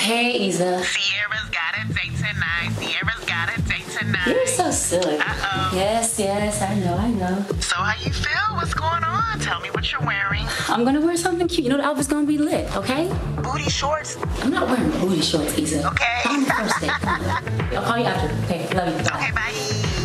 Hey, Isa. Sierra's got a date tonight. Sierra's got a date tonight. You're so silly. Uh-oh. Yes, I know. So how you feel? What's going on? Tell me what you're wearing. I'm gonna wear something cute. You know the outfit's gonna be lit, okay? Booty shorts? I'm not wearing booty shorts, Isa. Okay. On the first date. I'll call you after. Okay, love you. Bye. Okay, bye.